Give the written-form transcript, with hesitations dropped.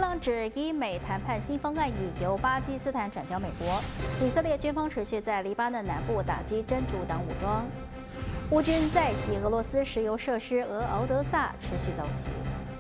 朗指以美谈判新方案已由巴基斯坦转交美国。以色列军方持续在黎巴嫩南部打击真主党武装。乌军再袭俄罗斯石油设施俄敖德萨，持续遭袭。